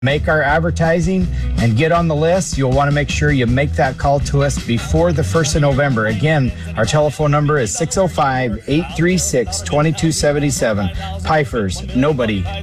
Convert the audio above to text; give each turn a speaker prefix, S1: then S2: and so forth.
S1: make our advertising and get on the list, you'll want to make sure you make that call to us before the 1st of November. Again, our telephone number is 605-836-2277. Pifers, nobody